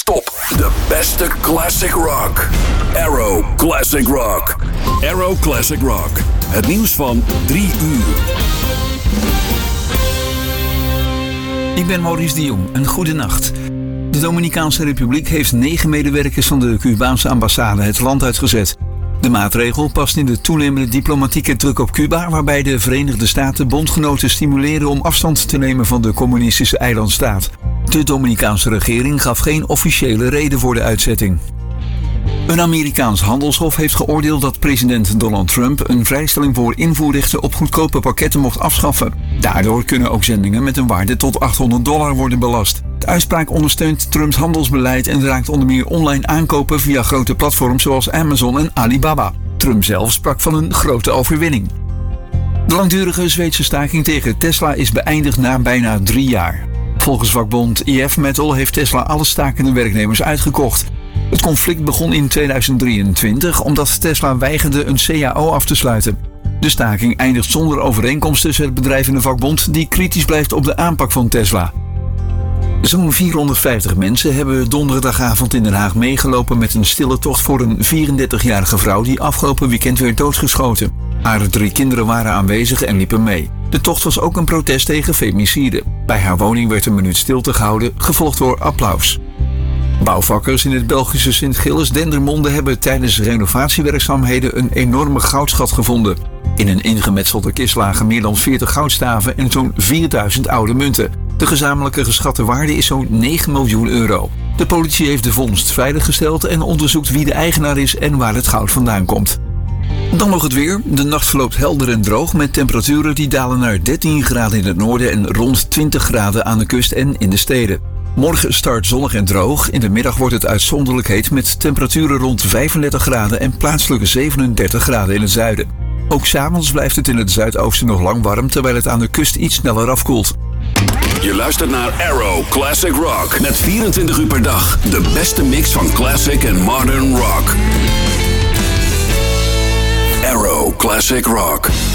Non-stop. De beste classic rock. Arrow Classic Rock. Arrow Classic Rock. Het nieuws van 3 uur. Ik ben Maurice de Jong. Een goede nacht. De Dominicaanse Republiek heeft 9 medewerkers van de Cubaanse ambassade het land uitgezet. De maatregel past in de toenemende diplomatieke druk op Cuba, waarbij de Verenigde Staten bondgenoten stimuleren om afstand te nemen van de communistische eilandstaat. De Dominicaanse regering gaf geen officiële reden voor de uitzetting. Een Amerikaans handelshof heeft geoordeeld dat president Donald Trump een vrijstelling voor invoerrechten op goedkope pakketten mocht afschaffen. Daardoor kunnen ook zendingen met een waarde tot $800 worden belast. De uitspraak ondersteunt Trumps handelsbeleid en raakt onder meer online aankopen via grote platforms zoals Amazon en Alibaba. Trump zelf sprak van een grote overwinning. De langdurige Zweedse staking tegen Tesla is beëindigd na bijna 3 jaar. Volgens vakbond IF Metal heeft Tesla alle stakende werknemers uitgekocht. Het conflict begon in 2023 omdat Tesla weigerde een CAO af te sluiten. De staking eindigt zonder overeenkomst tussen het bedrijf en de vakbond die kritisch blijft op de aanpak van Tesla. Zo'n 450 mensen hebben donderdagavond in Den Haag meegelopen met een stille tocht voor een 34-jarige vrouw die afgelopen weekend werd doodgeschoten. Haar 3 kinderen waren aanwezig en liepen mee. De tocht was ook een protest tegen femicide. Bij haar woning werd een minuut stilte gehouden, gevolgd door applaus. Bouwvakkers in het Belgische Sint-Gilles-Dendermonde hebben tijdens renovatiewerkzaamheden een enorme goudschat gevonden. In een ingemetselde kist lagen meer dan 40 goudstaven en zo'n 4000 oude munten. De gezamenlijke geschatte waarde is zo'n 9 miljoen euro. De politie heeft de vondst veiliggesteld en onderzoekt wie de eigenaar is en waar het goud vandaan komt. Dan nog het weer. De nacht verloopt helder en droog met temperaturen die dalen naar 13 graden in het noorden en rond 20 graden aan de kust en in de steden. Morgen start zonnig en droog. In de middag wordt het uitzonderlijk heet met temperaturen rond 35 graden en plaatselijk 37 graden in het zuiden. Ook 's avonds blijft het in het zuidoosten nog lang warm, terwijl het aan de kust iets sneller afkoelt. Je luistert naar Arrow Classic Rock. Met 24 uur per dag de beste mix van classic en modern rock. Arrow Classic Rock.